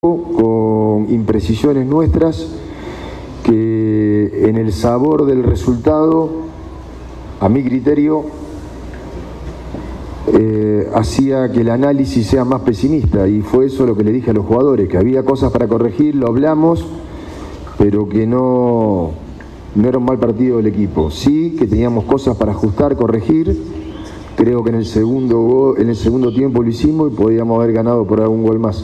con imprecisiones nuestras que en el sabor del resultado, a mi criterio, hacía que el análisis sea más pesimista, y fue eso lo que le dije a los jugadores, que había cosas para corregir, lo hablamos, pero que no era un mal partido del equipo. Sí, que teníamos cosas para ajustar, corregir. Creo que en el segundo tiempo lo hicimos y podíamos haber ganado por algún gol más.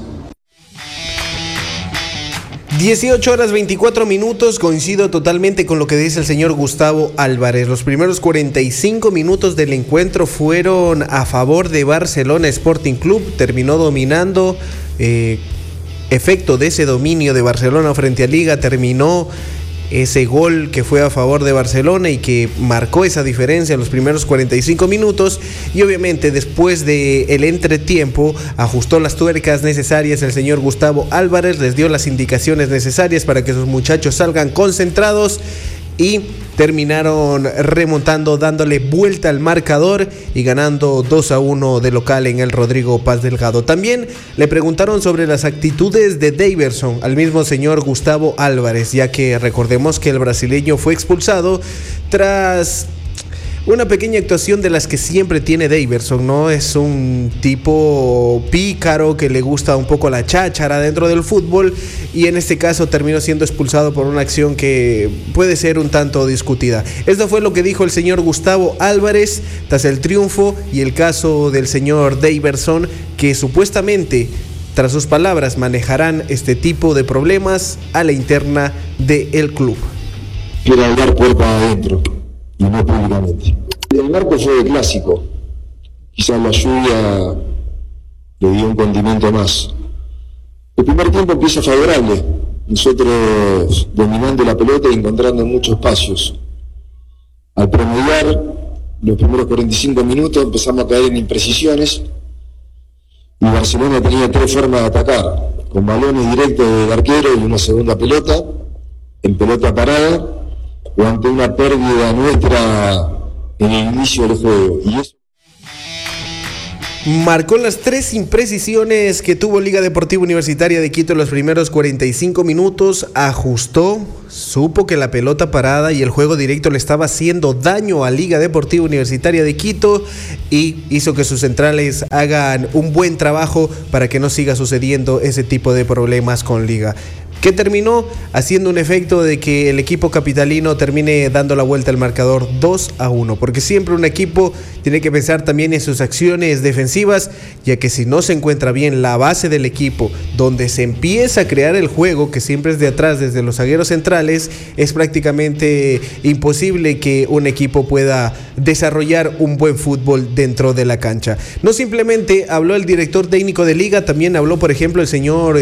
18:24, coincido totalmente con lo que dice el señor Gustavo Álvarez. Los primeros 45 minutos del encuentro fueron a favor de Barcelona Sporting Club, terminó dominando, efecto de ese dominio de Barcelona frente a Liga, terminó ese gol que fue a favor de Barcelona y que marcó esa diferencia en los primeros 45 minutos, y obviamente después del entretiempo ajustó las tuercas necesarias el señor Gustavo Álvarez, les dio las indicaciones necesarias para que sus muchachos salgan concentrados y terminaron remontando, dándole vuelta al marcador y ganando 2-1 de local en el Rodrigo Paz Delgado. También le preguntaron sobre las actitudes de Daverson al mismo señor Gustavo Álvarez, ya que recordemos que el brasileño fue expulsado tras una pequeña actuación de las que siempre tiene Daverson, ¿no? Es un tipo pícaro que le gusta un poco la cháchara dentro del fútbol, y en este caso terminó siendo expulsado por una acción que puede ser un tanto discutida. Esto fue lo que dijo el señor Gustavo Álvarez tras el triunfo y el caso del señor Daverson, que supuestamente, tras sus palabras, manejarán este tipo de problemas a la interna del club. Quiere hablar puerta adentro y no públicamente. El marco fue de clásico, quizás la lluvia le dio un condimento más. El primer tiempo empieza favorable, nosotros dominando la pelota y encontrando muchos espacios. Al promediar los primeros 45 minutos empezamos a caer en imprecisiones y Barcelona tenía tres formas de atacar: con balones directos del arquero y una segunda pelota, en pelota parada, o ante una pérdida nuestra en el inicio del juego. Y eso marcó las tres imprecisiones que tuvo Liga Deportiva Universitaria de Quito en los primeros 45 minutos, ajustó, supo que la pelota parada y el juego directo le estaba haciendo daño a Liga Deportiva Universitaria de Quito, y hizo que sus centrales hagan un buen trabajo para que no siga sucediendo ese tipo de problemas con Liga, que terminó haciendo un efecto de que el equipo capitalino termine dando la vuelta al marcador 2-1, porque siempre un equipo tiene que pensar también en sus acciones defensivas, ya que si no se encuentra bien la base del equipo, donde se empieza a crear el juego, que siempre es de atrás, desde los zagueros centrales, es prácticamente imposible que un equipo pueda desarrollar un buen fútbol dentro de la cancha. No simplemente habló el director técnico de Liga, también habló, por ejemplo, el señor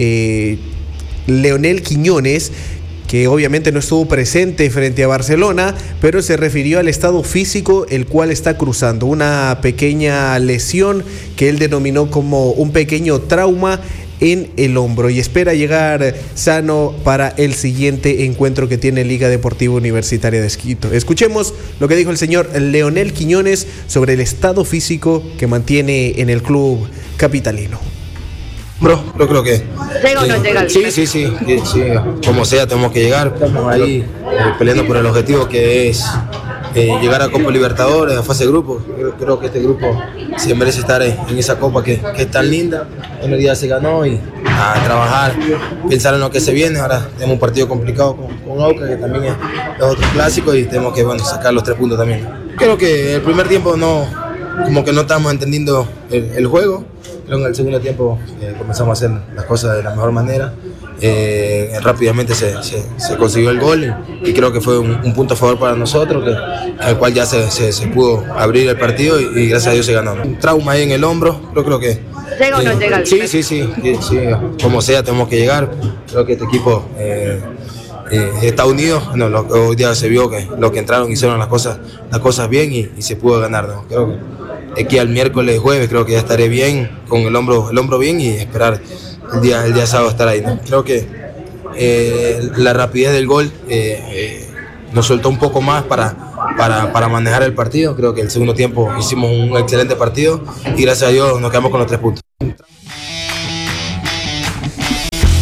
Leonel Quiñones, que obviamente no estuvo presente frente a Barcelona, pero se refirió al estado físico el cual está cruzando, una pequeña lesión que él denominó como un pequeño trauma en el hombro, y espera llegar sano para el siguiente encuentro que tiene Liga Deportiva Universitaria de Quito. Escuchemos lo que dijo el señor Leonel Quiñones sobre el estado físico que mantiene en el club capitalino. Bro, yo creo que ¿llega o no llega? Sí, como sea tenemos que llegar. Estamos ahí peleando por el objetivo, que es llegar a Copa Libertadores, a fase de grupo. Creo que este grupo se merece estar en esa copa que es tan linda. El día se ganó, y a trabajar, pensar en lo que se viene. Ahora tenemos un partido complicado con Aucas, que también es otro clásico, y tenemos que sacar los 3 puntos también. Creo que el primer tiempo no estamos entendiendo el juego. Creo que en el segundo tiempo comenzamos a hacer las cosas de la mejor manera. Rápidamente se consiguió el gol, y creo que fue un punto a favor para nosotros, al cual ya se pudo abrir el partido, y gracias a Dios se ganó. Un trauma ahí en el hombro, pero creo que ¿llega o no llega? Sí, como sea tenemos que llegar. Creo que este equipo está unido. Hoy día se vio que los que entraron hicieron las cosas bien, y se pudo ganar, ¿no? Creo que aquí al miércoles, jueves, creo que ya estaré bien, con el hombro bien, y esperar el día sábado estar ahí, ¿no? Creo que la rapidez del gol nos soltó un poco más para manejar el partido. Creo que el segundo tiempo hicimos un excelente partido, y gracias a Dios nos quedamos con los 3 puntos.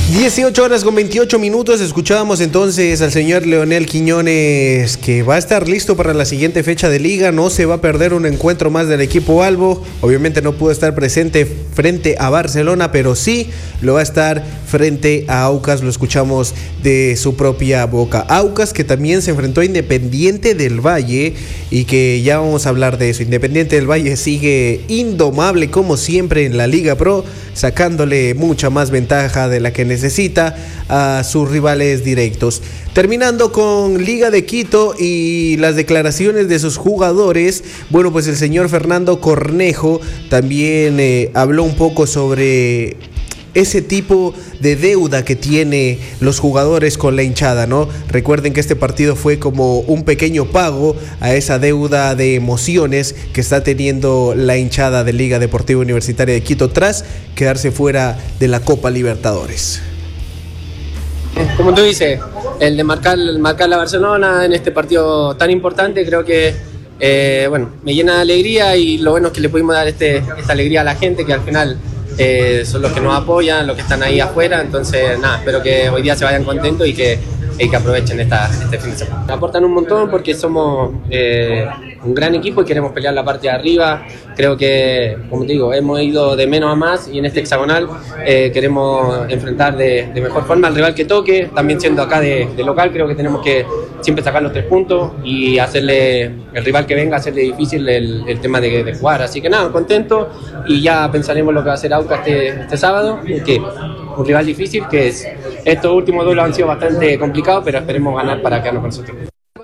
18 horas con 28 minutos, escuchábamos entonces al señor Leonel Quiñones, que va a estar listo para la siguiente fecha de liga, no se va a perder un encuentro más del equipo albo, obviamente no pudo estar presente frente a Barcelona, pero sí lo va a estar frente a Aucas, lo escuchamos de su propia boca. Aucas que también se enfrentó a Independiente del Valle y que ya vamos a hablar de eso. Independiente del Valle sigue indomable como siempre en la Liga Pro, sacándole mucha más ventaja de la que necesita a sus rivales directos. Terminando con Liga de Quito y las declaraciones de sus jugadores, bueno, pues el señor Fernando Cornejo también habló un poco sobre ese tipo de deuda que tiene los jugadores con la hinchada, ¿no? Recuerden que este partido fue como un pequeño pago a esa deuda de emociones que está teniendo la hinchada de Liga Deportiva Universitaria de Quito tras quedarse fuera de la Copa Libertadores. Como tú dices, el de marcar la Barcelona en este partido tan importante, creo que bueno, me llena de alegría, y lo bueno es que le pudimos dar esta alegría a la gente, que al final son los que nos apoyan, los que están ahí afuera. Entonces nada, espero que hoy día se vayan contentos y que aprovechen este fin de semana. Me aportan un montón porque somos un gran equipo y queremos pelear la parte de arriba. Creo que, como te digo, hemos ido de menos a más, y en este hexagonal queremos enfrentar de mejor forma al rival que toque. También siendo acá de local, creo que tenemos que siempre sacar los 3 puntos y hacerle, el rival que venga, hacerle difícil el tema de jugar. Así que nada, contento, y ya pensaremos lo que va a hacer Aucas este sábado, que un rival difícil, que es, estos últimos duelos han sido bastante complicados, pero esperemos ganar para quedarnos con nosotros.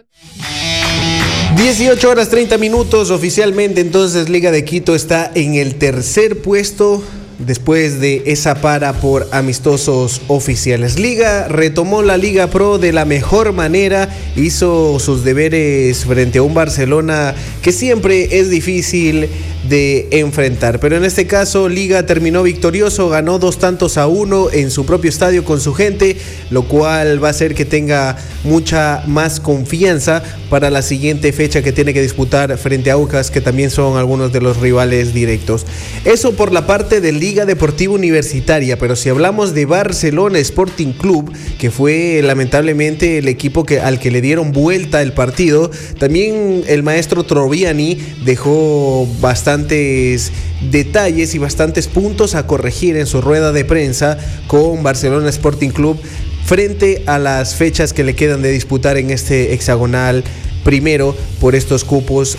18 horas 30 minutos, oficialmente entonces Liga de Quito está en el tercer puesto después de esa para por amistosos oficiales. Liga retomó la Liga Pro de la mejor manera, hizo sus deberes frente a un Barcelona que siempre es difícil de enfrentar, pero en este caso Liga terminó victorioso, ganó 2-1 en su propio estadio con su gente, lo cual va a hacer que tenga mucha más confianza para la siguiente fecha que tiene que disputar frente a Aucas, que también son algunos de los rivales directos. Eso por la parte de Liga Deportiva Universitaria, pero si hablamos de Barcelona Sporting Club, que fue lamentablemente el equipo al que le dieron vuelta el partido, también el maestro Troviani dejó bastantes detalles y bastantes puntos a corregir en su rueda de prensa con Barcelona Sporting Club frente a las fechas que le quedan de disputar en este hexagonal primero por estos cupos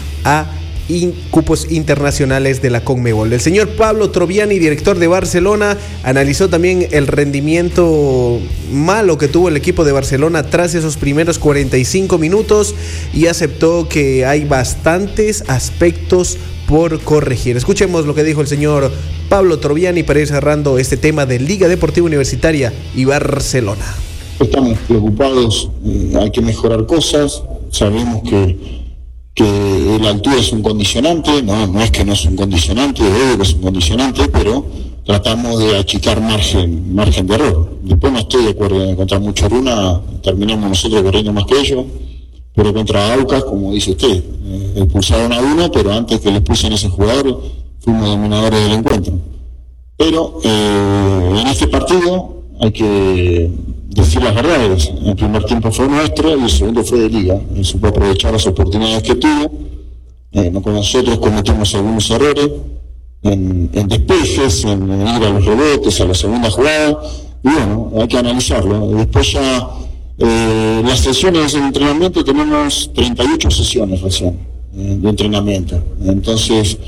cupos internacionales de la Conmebol. El señor Pablo Troviani, director de Barcelona, analizó también el rendimiento malo que tuvo el equipo de Barcelona tras esos primeros 45 minutos y aceptó que hay bastantes aspectos por corregir. Escuchemos lo que dijo el señor Pablo Troviani para ir cerrando este tema de Liga Deportiva Universitaria y Barcelona. Estamos preocupados, hay que mejorar cosas, sabemos que la altura es un condicionante, no es que no es un condicionante, obvio que es un condicionante, pero tratamos de achicar margen de error. Después no estoy de acuerdo, contra Muchoruna terminamos nosotros corriendo más que ellos, pero contra Aucas, como dice usted, expulsaron a uno, pero antes que le expulsen a ese jugador, fuimos dominadores del encuentro. Pero en este partido hay que decir las verdades. El primer tiempo fue nuestro y el segundo fue de Liga. Él supo aprovechar las oportunidades que tuvo. Nosotros cometimos algunos errores en despejes, en ir a los rebotes, a la segunda jugada. Y bueno, hay que analizarlo. Después ya las sesiones de entrenamiento, tenemos 38 sesiones recién de entrenamiento. Entonces,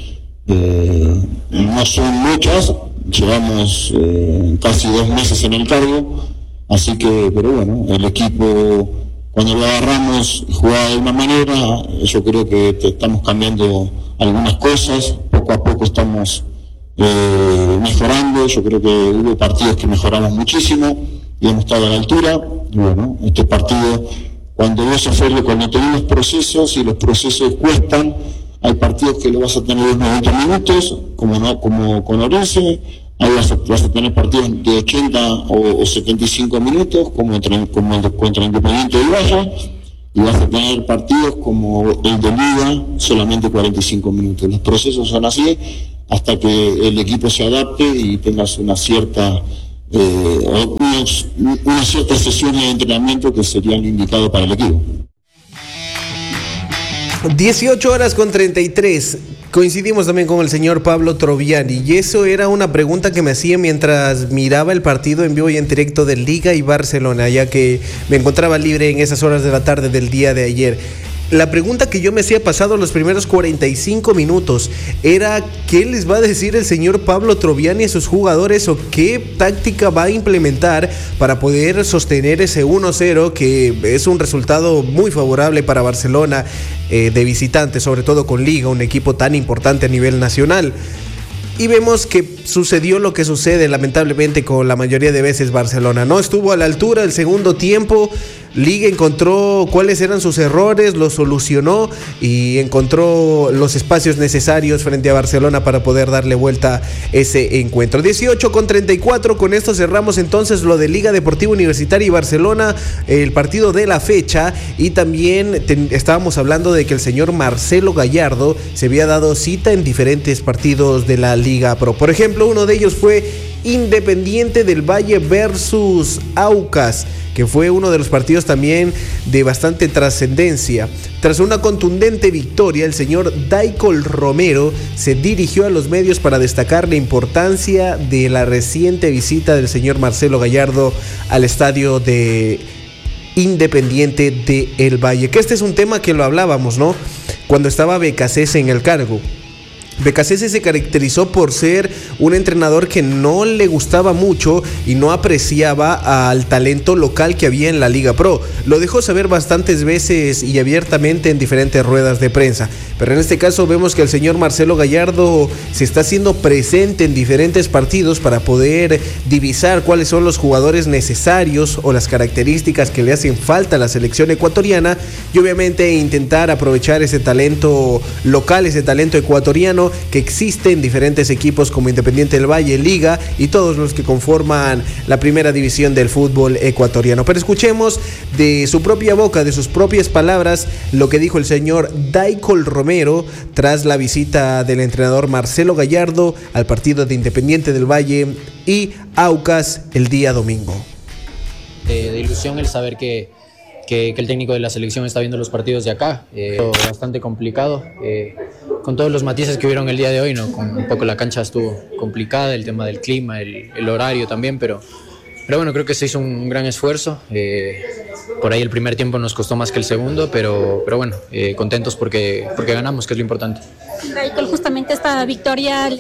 no son muchas. Llevamos casi 2 meses en el cargo. Así que, pero bueno, el equipo, cuando lo agarramos, jugaba de una manera. Yo creo que estamos cambiando algunas cosas, poco a poco estamos mejorando. Yo creo que hubo partidos que mejoramos muchísimo y hemos estado a la altura. Y bueno, este partido, cuando tenemos procesos y los procesos cuestan, hay partidos que lo vas a tener unos 90 minutos, como con Orense. Ahí vas a tener partidos de 80 o 75 minutos, como contra Independiente del Valle, y vas a tener partidos como el de Liga, solamente 45 minutos. Los procesos son así, hasta que el equipo se adapte y tengas una cierta unas ciertas sesiones de entrenamiento que serían indicadas para el equipo. 18:33. Coincidimos también con el señor Pablo Troviani, y eso era una pregunta que me hacía mientras miraba el partido en vivo y en directo de Liga y Barcelona, ya que me encontraba libre en esas horas de la tarde del día de ayer. La pregunta que yo me hacía pasado los primeros 45 minutos era: ¿qué les va a decir el señor Pablo Troviani a sus jugadores, o qué táctica va a implementar para poder sostener ese 1-0, que es un resultado muy favorable para Barcelona de visitante, sobre todo con Liga, un equipo tan importante a nivel nacional? Y vemos que sucedió lo que sucede lamentablemente con la mayoría de veces. Barcelona no estuvo a la altura el segundo tiempo. Liga encontró cuáles eran sus errores, los solucionó y encontró los espacios necesarios frente a Barcelona para poder darle vuelta ese encuentro. 18:34, con esto cerramos entonces lo de Liga Deportiva Universitaria y Barcelona, el partido de la fecha. Y también estábamos hablando de que el señor Marcelo Gallardo se había dado cita en diferentes partidos de la Liga Pro. Por ejemplo, uno de ellos fue Independiente del Valle versus Aucas, que fue uno de los partidos también de bastante trascendencia. Tras una contundente victoria, el señor Daicol Romero se dirigió a los medios para destacar la importancia de la reciente visita del señor Marcelo Gallardo al estadio de Independiente del Valle. Que este es un tema que lo hablábamos, ¿no?, cuando estaba Becasese en el cargo. Becasese se caracterizó por ser un entrenador que no le gustaba mucho y no apreciaba al talento local que había en la Liga Pro. Lo dejó saber bastantes veces y abiertamente en diferentes ruedas de prensa. Pero en este caso vemos que el señor Marcelo Gallardo se está haciendo presente en diferentes partidos para poder divisar cuáles son los jugadores necesarios o las características que le hacen falta a la selección ecuatoriana, y obviamente intentar aprovechar ese talento local, ese talento ecuatoriano que existe en diferentes equipos como Independiente del Valle, Liga y todos los que conforman la primera división del fútbol ecuatoriano. Pero escuchemos de su propia boca, de sus propias palabras, lo que dijo el señor Daicol Romero tras la visita del entrenador Marcelo Gallardo al partido de Independiente del Valle y Aucas el día domingo. De ilusión el saber que el técnico de la selección está viendo los partidos de acá, bastante complicado, con todos los matices que hubieron el día de hoy, ¿no? Con un poco la cancha estuvo complicada, el tema del clima, el horario también, pero bueno, creo que se hizo un gran esfuerzo. Por ahí el primer tiempo nos costó más que el segundo, pero bueno, contentos porque ganamos, que es lo importante. Daicol, justamente esta victoria.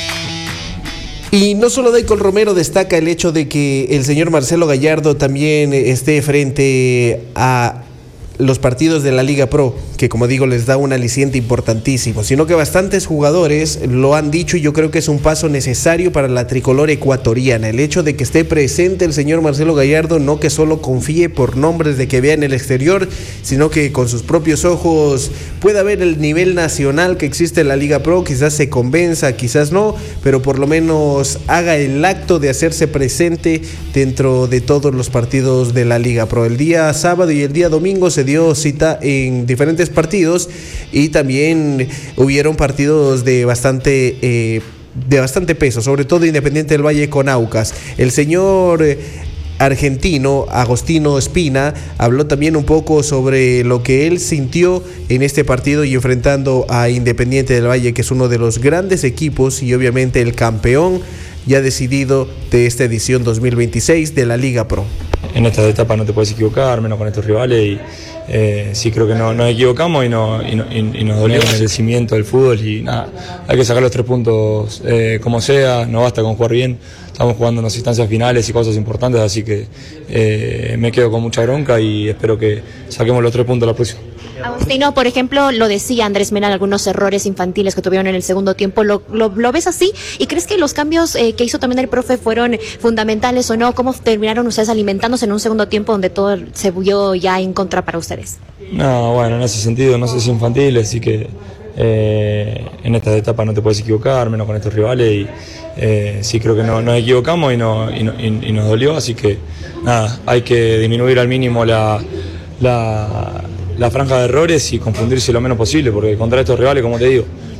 Y no solo Daicol Romero destaca el hecho de que el señor Marcelo Gallardo también esté frente a los partidos de la Liga Pro, que como digo les da un aliciente importantísimo, sino que bastantes jugadores lo han dicho, y yo creo que es un paso necesario para la tricolor ecuatoriana, el hecho de que esté presente el señor Marcelo Gallardo, no que solo confíe por nombres de que vea en el exterior, sino que con sus propios ojos pueda ver el nivel nacional que existe en la Liga Pro, quizás se convenza, quizás no, pero por lo menos haga el acto de hacerse presente dentro de todos los partidos de la Liga Pro. El día sábado y el día domingo se dio cita en diferentes partidos, y también hubieron partidos de bastante peso, sobre todo Independiente del Valle con Aucas. El señor argentino Agostino Espina habló también un poco sobre lo que él sintió en este partido y enfrentando a Independiente del Valle, que es uno de los grandes equipos y obviamente el campeón ya decidido de esta edición 2026 de la Liga Pro. En esta etapa no te puedes equivocar, menos con estos rivales, y sí creo que nos equivocamos y nos dolió el merecimiento del fútbol, y nada, hay que sacar los 3 puntos como sea, no basta con jugar bien, estamos jugando en las instancias finales y cosas importantes, así que me quedo con mucha bronca y espero que saquemos los 3 puntos la próxima. Agustino, por ejemplo, lo decía Andrés Mena, algunos errores infantiles que tuvieron en el segundo tiempo, ¿lo ves así? ¿Y crees que los cambios que hizo también el profe fueron fundamentales o no? ¿Cómo terminaron ustedes alimentándose en un segundo tiempo donde todo se vio ya en contra para ustedes? No, bueno, en ese sentido no sé si infantil, así que en esta etapa no te puedes equivocar, menos con estos rivales, y sí creo que nos equivocamos y nos dolió, así que nada, hay que disminuir al mínimo la franja de errores y confundirse lo menos posible, porque contra estos rivales, como te digo,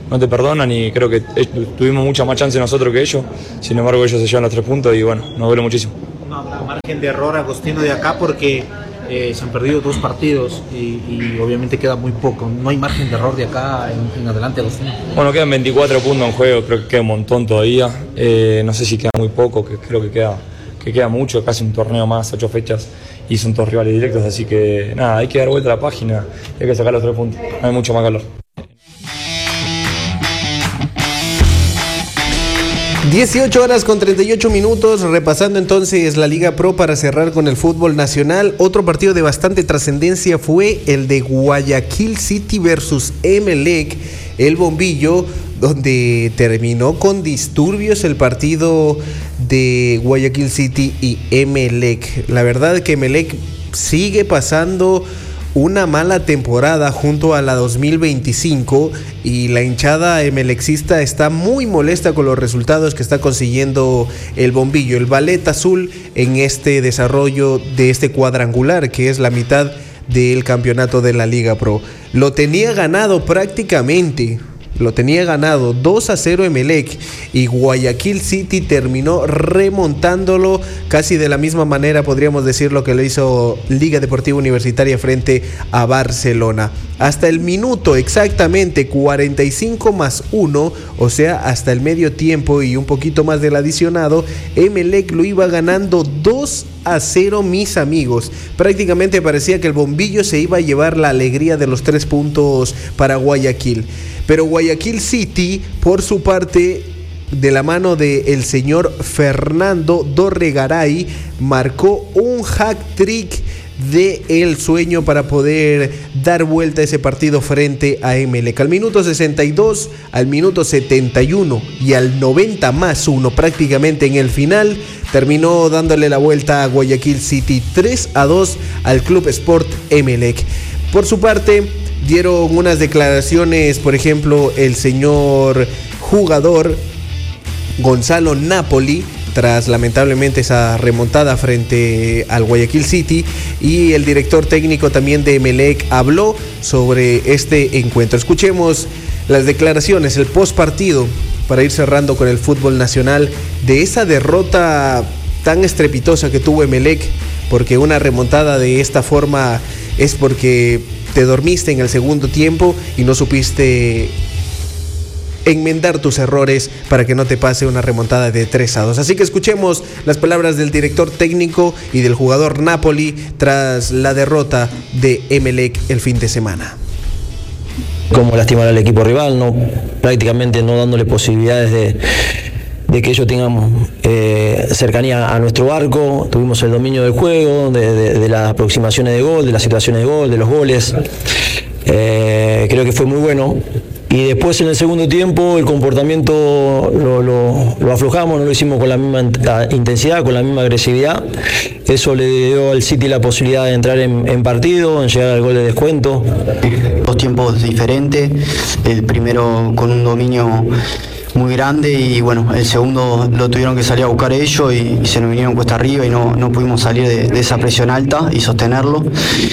no te perdonan y creo que tuvimos mucha más chance nosotros que ellos. Sin embargo, ellos se llevan los 3 puntos y bueno, nos duele muchísimo. No habrá margen de error, Agostino, de acá porque se han perdido 2 partidos y obviamente queda muy poco. No hay margen de error de acá en adelante, Agostino. Bueno, quedan 24 puntos en juego, creo que queda un montón todavía. No sé si queda muy poco, que creo que queda mucho, casi un torneo más, 8 fechas y son todos rivales directos, así que nada, hay que dar vuelta a la página y hay que sacar los 3 puntos, no hay mucho más calor. 18 horas con 38 minutos, repasando entonces la Liga Pro para cerrar con el fútbol nacional. Otro partido de bastante trascendencia fue el de Guayaquil City versus Emelec, el Bombillo, donde terminó con disturbios el partido de Guayaquil City y Emelec. La verdad que Emelec sigue pasando una mala temporada junto a la 2025 y la hinchada emelecista está muy molesta con los resultados que está consiguiendo el Bombillo, el Ballet Azul, en este desarrollo de este cuadrangular que es la mitad del campeonato de la Liga Pro. Lo tenía ganado prácticamente. Lo tenía ganado 2-0 Emelec y Guayaquil City terminó remontándolo casi de la misma manera, podríamos decir, lo que lo hizo Liga Deportiva Universitaria frente a Barcelona. Hasta el minuto exactamente 45+1, o sea, hasta el medio tiempo y un poquito más del adicionado, Emelec lo iba ganando 2-0, mis amigos. Prácticamente parecía que el Bombillo se iba a llevar la alegría de los 3 puntos para Guayaquil. Pero Guayaquil City, por su parte, de la mano del señor Fernando Dorregaray, marcó un hat-trick de el sueño para poder dar vuelta a ese partido frente a Emelec. Al minuto 62, al minuto 71 y al 90+1, prácticamente en el final, terminó dándole la vuelta a Guayaquil City 3-2 al Club Sport Emelec. Por su parte, dieron unas declaraciones, por ejemplo, el señor jugador Gonzalo Napoli, tras lamentablemente esa remontada frente al Guayaquil City, y el director técnico también de Emelec habló sobre este encuentro. Escuchemos las declaraciones, el post partido, para ir cerrando con el fútbol nacional, de esa derrota tan estrepitosa que tuvo Emelec, porque una remontada de esta forma es porque te dormiste en el segundo tiempo y no supiste enmendar tus errores para que no te pase una remontada de 3-2. Así que escuchemos las palabras del director técnico y del jugador Napoli tras la derrota de Emelec el fin de semana. Como lastimar al equipo rival, no, prácticamente no dándole posibilidades de que ellos tengan cercanía a nuestro arco. Tuvimos el dominio del juego, de las aproximaciones de gol, de las situaciones de gol, de los goles. Creo que fue muy bueno. Y después en el segundo tiempo el comportamiento lo aflojamos, no lo hicimos con la misma intensidad, con la misma agresividad. Eso le dio al City la posibilidad de entrar en partido, en llegar al gol de descuento. 2 tiempos diferentes, el primero con un dominio muy grande y bueno, el segundo lo tuvieron que salir a buscar ellos y se nos vinieron cuesta arriba y no pudimos salir de esa presión alta y sostenerlo.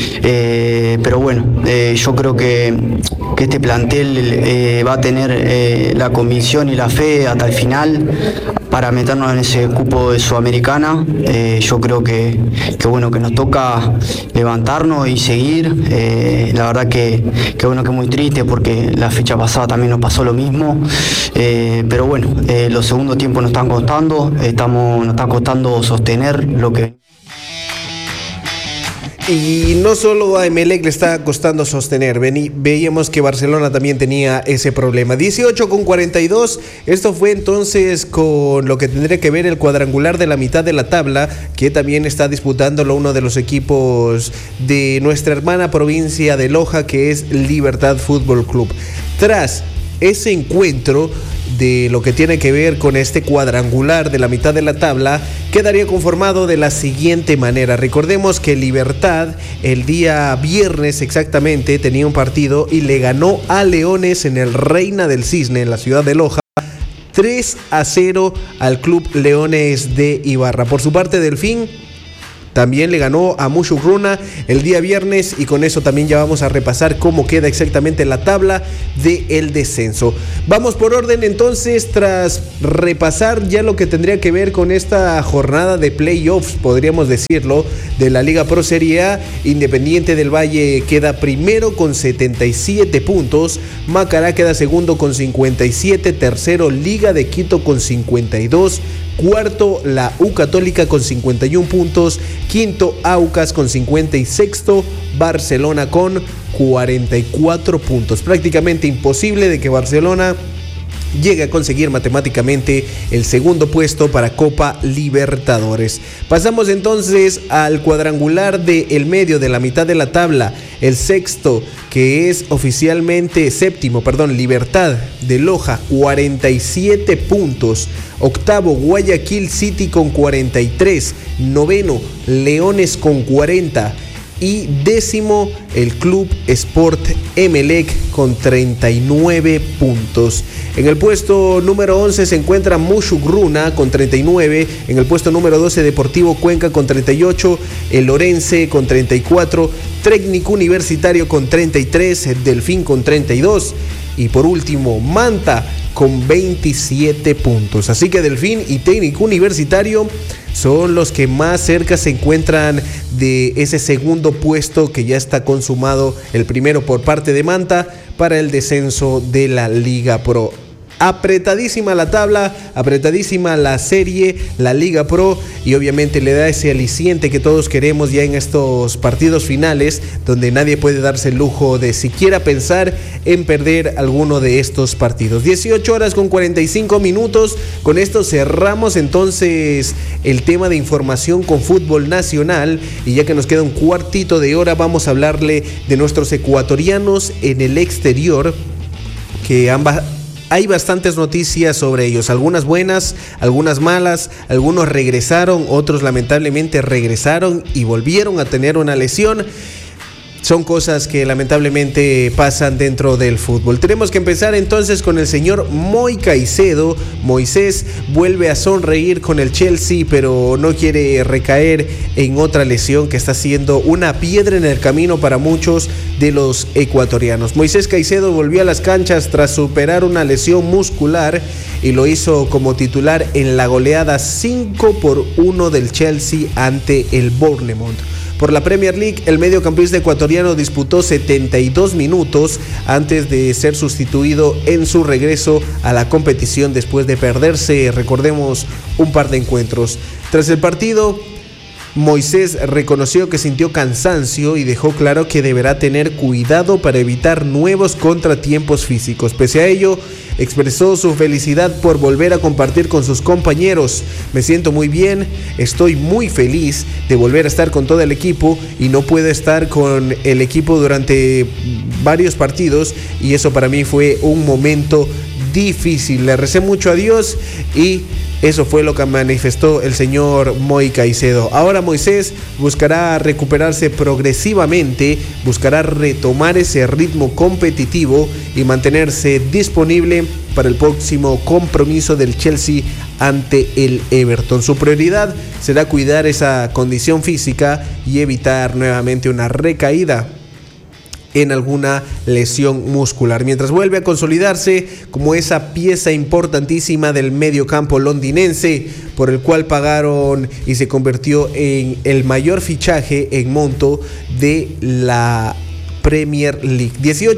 Pero bueno, yo creo que este plantel va a tener la convicción y la fe hasta el final para meternos en ese cupo de Sudamericana. Yo creo que bueno, que nos toca levantarnos y seguir. La verdad que bueno, que muy triste porque la fecha pasada también nos pasó lo mismo. Pero bueno, los segundos tiempos nos están costando, nos está costando sostener lo que... Y no solo a Emelec le está costando sostener, veíamos que Barcelona también tenía ese problema. 18:42, esto fue entonces con lo que tendría que ver el cuadrangular de la mitad de la tabla, que también está disputándolo uno de los equipos de nuestra hermana provincia de Loja, que es Libertad Fútbol Club. Tras ese encuentro de lo que tiene que ver con este cuadrangular de la mitad de la tabla, quedaría conformado de la siguiente manera. Recordemos que Libertad el día viernes exactamente tenía un partido y le ganó a Leones en el Reina del Cisne en la ciudad de Loja 3-0 al Club Leones de Ibarra. Por su parte, Delfín También le ganó a Mushurruna el día viernes y con eso también ya vamos a repasar cómo queda exactamente la tabla del descenso. Vamos por orden entonces, tras repasar ya lo que tendría que ver con esta jornada de playoffs, podríamos decirlo, de la Liga Pro Serie A. Independiente del Valle queda primero con 77 puntos, Macará queda segundo con 57, tercero Liga de Quito con 52, cuarto la U Católica con 51 puntos, quinto Aucas con 50 y sexto Barcelona con 44 puntos. Prácticamente imposible de que Barcelona llegue a conseguir matemáticamente el segundo puesto para Copa Libertadores. Pasamos entonces al cuadrangular del medio de la mitad de la tabla. El sexto, que es oficialmente séptimo, Libertad de Loja, 47 puntos. Octavo, Guayaquil City con 43. Noveno, Leones con 40. Y décimo, el Club Sport Emelec con 39 puntos. En el puesto número 11 se encuentra Mushurruna con 39. En el puesto número 12, Deportivo Cuenca con 38. El Orense con 34. Técnico Universitario con 33. Delfín con 32. Y por último, Manta con 27 puntos. Así que Delfín y Técnico Universitario son los que más cerca se encuentran de ese segundo puesto que ya está consumado, el primero por parte de Manta, para el descenso de la Liga Pro. Apretadísima la tabla, apretadísima la serie, la Liga Pro, y obviamente le da ese aliciente que todos queremos ya en estos partidos finales, donde nadie puede darse el lujo de siquiera pensar en perder alguno de estos partidos. 18 horas con 45 minutos, con esto cerramos entonces el tema de información con fútbol nacional, y ya que nos queda un cuartito de hora, vamos a hablarle de nuestros ecuatorianos en el exterior, que hay bastantes noticias sobre ellos, algunas buenas, algunas malas, algunos regresaron, otros lamentablemente regresaron y volvieron a tener una lesión. Son cosas que lamentablemente pasan dentro del fútbol. Tenemos que empezar entonces con el señor Moy Caicedo. Moisés vuelve a sonreír con el Chelsea, pero no quiere recaer en otra lesión que está siendo una piedra en el camino para muchos de los ecuatorianos. Moisés Caicedo volvió a las canchas tras superar una lesión muscular y lo hizo como titular en la goleada 5-1 del Chelsea ante el Bournemouth. Por la Premier League, el mediocampista ecuatoriano disputó 72 minutos antes de ser sustituido en su regreso a la competición después de perderse, recordemos, un par de encuentros. Tras el partido, Moisés reconoció que sintió cansancio y dejó claro que deberá tener cuidado para evitar nuevos contratiempos físicos. Pese a ello, expresó su felicidad por volver a compartir con sus compañeros. Me siento muy bien, estoy muy feliz de volver a estar con todo el equipo y no puedo estar con el equipo durante varios partidos y eso para mí fue un momento difícil. Le recé mucho a Dios y eso fue lo que manifestó el señor Moy Caicedo. Ahora Moisés buscará recuperarse progresivamente, buscará retomar ese ritmo competitivo y mantenerse disponible para el próximo compromiso del Chelsea ante el Everton. Su prioridad será cuidar esa condición física y evitar nuevamente una recaída en alguna lesión muscular, mientras vuelve a consolidarse como esa pieza importantísima del mediocampo londinense, por el cual pagaron y se convirtió en el mayor fichaje en monto de la Premier League.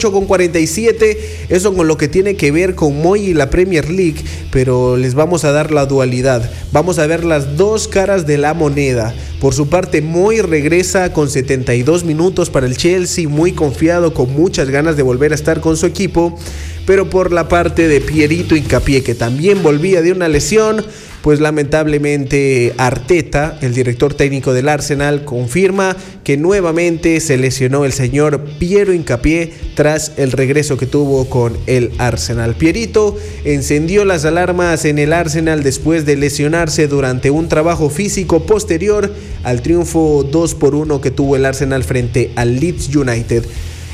18,47, eso con lo que tiene que ver con Moy y la Premier League, pero les vamos a dar la dualidad, vamos a ver las dos caras de la moneda. Por su parte, Moy regresa con 72 minutos para el Chelsea, muy confiado, con muchas ganas de volver a estar con su equipo, pero por la parte de Pierito Hincapié, que también volvía de una lesión, pues lamentablemente Arteta, el director técnico del Arsenal, confirma que nuevamente se lesionó el señor Piero Hincapié tras el regreso que tuvo con el Arsenal. Pierito encendió las alarmas en el Arsenal después de lesionarse durante un trabajo físico posterior al triunfo 2-1 que tuvo el Arsenal frente al Leeds United.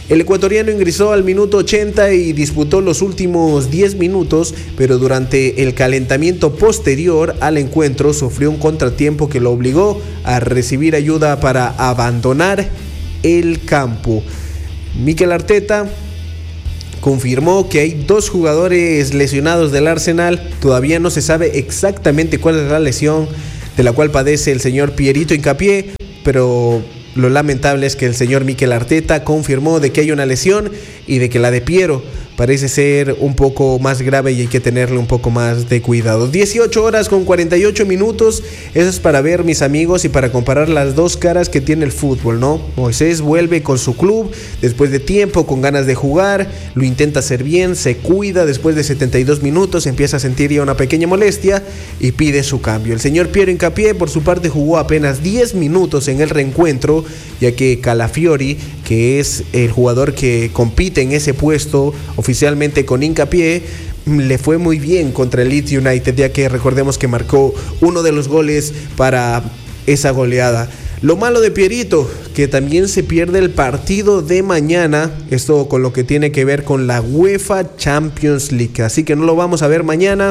El ecuatoriano ingresó al minuto 80 y disputó los últimos 10 minutos, pero durante el calentamiento posterior al encuentro sufrió un contratiempo que lo obligó a recibir ayuda para abandonar el campo. Mikel Arteta confirmó que hay 2 jugadores lesionados del Arsenal. Todavía no se sabe exactamente cuál es la lesión de la cual padece el señor Pierito Hincapié, pero lo lamentable es que el señor Mikel Arteta confirmó de que hay una lesión y de que la de Piero parece ser un poco más grave y hay que tenerle un poco más de cuidado. 18 horas con 48 minutos, eso es para ver, mis amigos, y para comparar las dos caras que tiene el fútbol, ¿no? Moisés vuelve con su club después de tiempo, con ganas de jugar, lo intenta hacer bien, se cuida, después de 72 minutos empieza a sentir ya una pequeña molestia y pide su cambio. El señor Piero Hincapié, por su parte, jugó apenas 10 minutos en el reencuentro, ya que Calafiori, que es el jugador que compite en ese puesto oficialmente con Hincapié, le fue muy bien contra el Leeds United, ya que recordemos que marcó uno de los goles para esa goleada. Lo malo de Pierito, que también se pierde el partido de mañana, esto con lo que tiene que ver con la UEFA Champions League, así que no lo vamos a ver mañana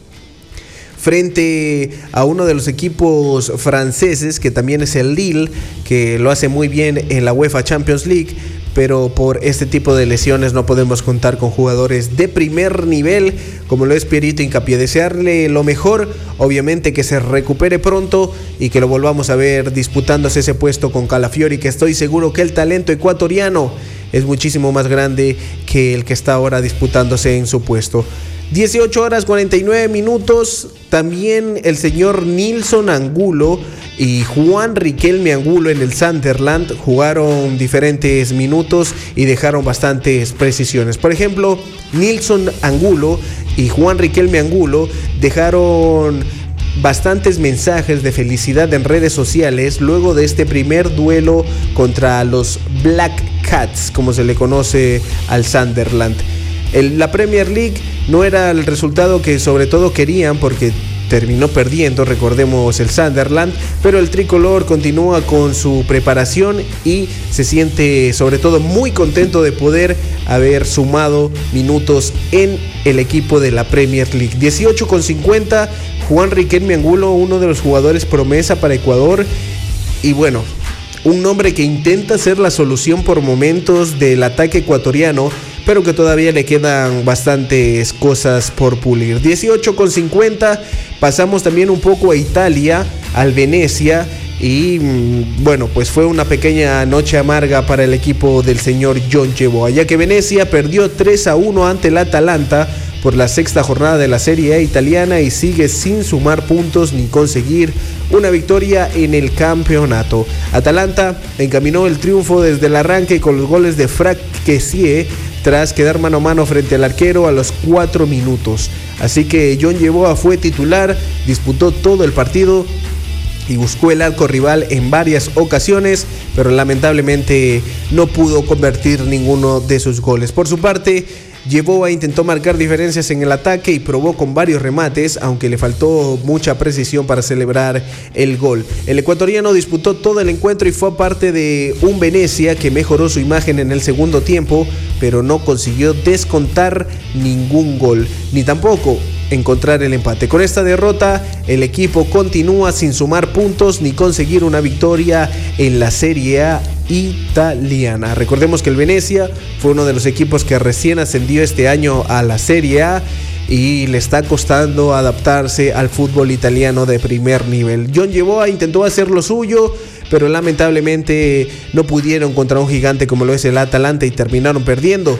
frente a uno de los equipos franceses, que también es el Lille, que lo hace muy bien en la UEFA Champions League, pero por este tipo de lesiones no podemos contar con jugadores de primer nivel como lo es Pierito Hincapié. Desearle lo mejor, obviamente que se recupere pronto y que lo volvamos a ver disputándose ese puesto con Calafiori, que estoy seguro que el talento ecuatoriano es muchísimo más grande que el que está ahora disputándose en su puesto. 18 horas 49 minutos, también el señor Nilson Angulo y Juan Riquelme Angulo en el Sunderland jugaron diferentes minutos y dejaron bastantes precisiones. Por ejemplo, Nilson Angulo y Juan Riquelme Angulo dejaron bastantes mensajes de felicidad en redes sociales luego de este primer duelo contra los Black Cats, como se le conoce al Sunderland. La Premier League no era el resultado que sobre todo querían, porque terminó perdiendo, recordemos, el Sunderland, pero el tricolor continúa con su preparación y se siente sobre todo muy contento de poder haber sumado minutos en el equipo de la Premier League. 18:50, Juan Riquelme Angulo, uno de los jugadores promesa para Ecuador, y bueno, un nombre que intenta ser la solución por momentos del ataque ecuatoriano, pero que todavía le quedan bastantes cosas por pulir. 18:50, pasamos también un poco a Italia, al Venecia, y bueno, pues fue una pequeña noche amarga para el equipo del señor John Yeboah, ya que Venecia perdió 3-1 ante el Atalanta por la sexta jornada de la Serie A italiana y sigue sin sumar puntos ni conseguir una victoria en el campeonato. Atalanta encaminó el triunfo desde el arranque con los goles de Franck Kessié tras quedar mano a mano frente al arquero a los 4 minutos. Así que John Yeboah fue titular, disputó todo el partido y buscó el arco rival en varias ocasiones, pero lamentablemente no pudo convertir ninguno de sus goles. Por su parte, Yeboah intentó marcar diferencias en el ataque y probó con varios remates, aunque le faltó mucha precisión para celebrar el gol. El ecuatoriano disputó todo el encuentro y fue parte de un Venecia que mejoró su imagen en el segundo tiempo, pero no consiguió descontar ningún gol, ni tampoco encontrar el empate. Con esta derrota, el equipo continúa sin sumar puntos ni conseguir una victoria en la Serie A italiana. Recordemos que el Venecia fue uno de los equipos que recién ascendió este año a la Serie A y le está costando adaptarse al fútbol italiano de primer nivel. John Yeboah intentó hacer lo suyo, pero lamentablemente no pudieron contra un gigante como lo es el Atalanta y terminaron perdiendo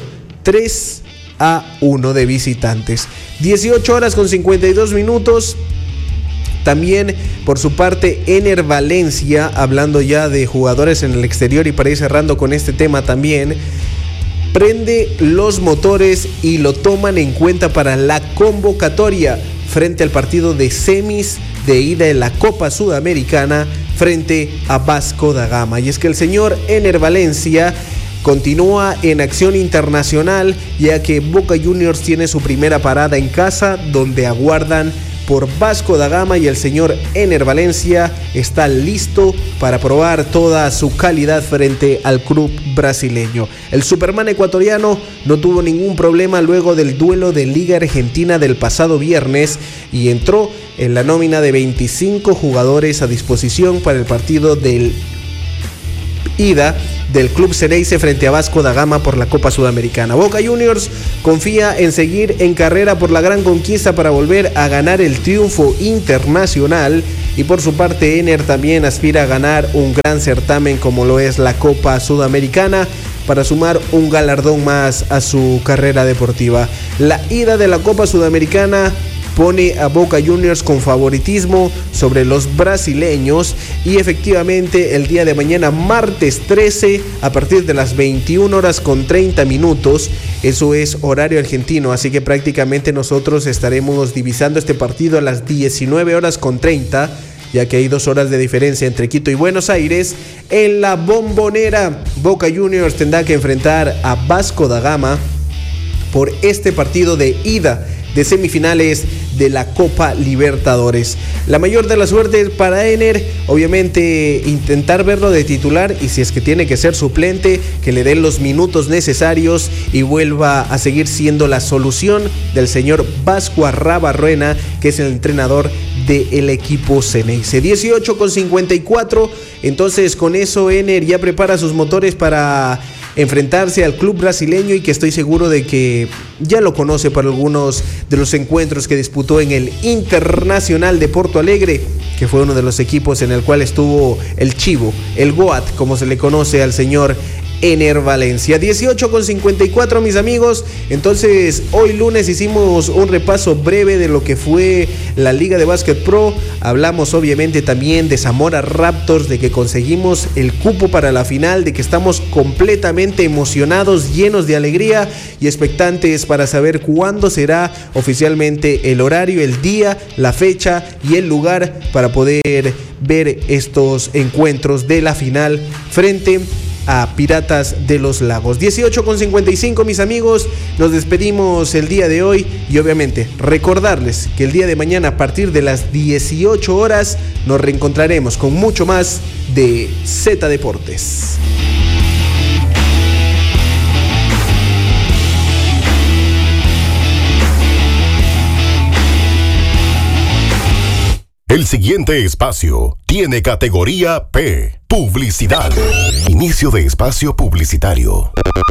3-1 de visitantes. 18 horas con 52 minutos. También por su parte Ener Valencia, hablando ya de jugadores en el exterior y para ir cerrando con este tema también, prende los motores y lo toman en cuenta para la convocatoria frente al partido de semis de ida en la Copa Sudamericana frente a Vasco da Gama. Y es que el señor Ener Valencia continúa en acción internacional, ya que Boca Juniors tiene su primera parada en casa, donde aguardan por Vasco da Gama y el señor Ener Valencia está listo para probar toda su calidad frente al club brasileño. El Superman ecuatoriano no tuvo ningún problema luego del duelo de Liga Argentina del pasado viernes y entró en la nómina de 25 jugadores a disposición para el partido del ida del Club Xeneize frente a Vasco da Gama por la Copa Sudamericana. Boca Juniors confía en seguir en carrera por la gran conquista para volver a ganar el triunfo internacional y por su parte Ener también aspira a ganar un gran certamen como lo es la Copa Sudamericana para sumar un galardón más a su carrera deportiva. La ida de la Copa Sudamericana pone a Boca Juniors con favoritismo sobre los brasileños y efectivamente el día de mañana, martes 13, a partir de las 21:30, eso es horario argentino, así que prácticamente nosotros estaremos divisando este partido a las 19:30, ya que hay 2 horas de diferencia entre Quito y Buenos Aires. En la Bombonera, Boca Juniors tendrá que enfrentar a Vasco da Gama por este partido de ida de semifinales de la Copa Libertadores. La mayor de las suertes para Ener, obviamente intentar verlo de titular y si es que tiene que ser suplente, que le den los minutos necesarios y vuelva a seguir siendo la solución del señor Vasco Arrabarrena, que es el entrenador del equipo Xeneize. 18:54, entonces con eso Ener ya prepara sus motores para enfrentarse al club brasileño y que estoy seguro de que ya lo conoce por algunos de los encuentros que disputó en el Internacional de Porto Alegre, que fue uno de los equipos en el cual estuvo el Chivo, el Goat, como se le conoce al señor Ener Valencia. 18:54, mis amigos. Entonces hoy lunes hicimos un repaso breve de lo que fue la Liga de Básquet Pro. Hablamos obviamente también de Zamora Raptors, de que conseguimos el cupo para la final, de que estamos completamente emocionados, llenos de alegría y expectantes para saber cuándo será oficialmente el horario, el día, la fecha y el lugar para poder ver estos encuentros de la final frente a Piratas de los Lagos. 18:55, mis amigos, nos despedimos el día de hoy y obviamente recordarles que el día de mañana a partir de las 18 horas nos reencontraremos con mucho más de Z Deportes. El siguiente espacio tiene categoría P, publicidad. Inicio de espacio publicitario.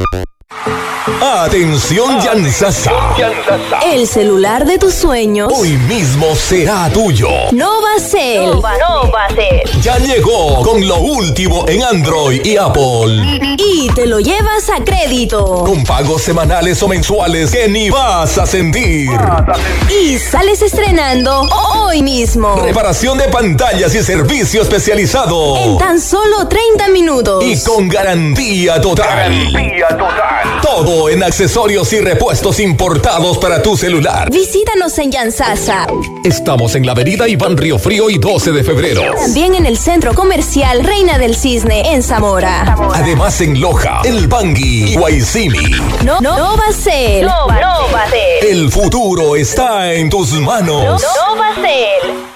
Atención Yansasa. El celular de tus sueños hoy mismo será tuyo. Novacell. Novacell. Ya llegó con lo último en Android y Apple. Y te lo llevas a crédito. Con pagos semanales o mensuales que ni vas a sentir. Y sales estrenando hoy mismo. Reparación de pantallas y servicio especializado. En tan solo 30 minutos. Y con garantía total. Garantía total. Todo en accesorios y repuestos importados para tu celular. Visítanos en Yansasa. Estamos en la avenida Iván Riofrío y 12 de febrero. También en el centro comercial Reina del Cisne en Zamora. Además en Loja, El Bangui y Guaycimi. Novacell. Novacell. El futuro está en tus manos. Novacell.